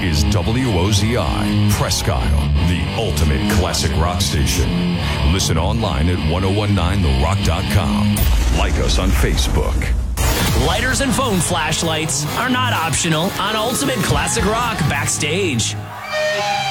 is WOZI, Presque Isle, the ultimate classic rock station. Listen online at 1019therock.com. Like us on Facebook. Lighters and phone flashlights are not optional on Ultimate Classic Rock Backstage.